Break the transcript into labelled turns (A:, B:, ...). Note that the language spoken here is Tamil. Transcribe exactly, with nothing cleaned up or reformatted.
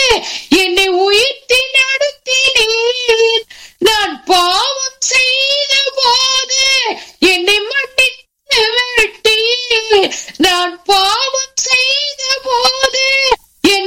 A: என்னை உயிர்த்தி நடத்தினீர். நான் பாவம் செய்த போது என்னை மன்னித்து விட்டீர். நான் பாவம் செய்த போது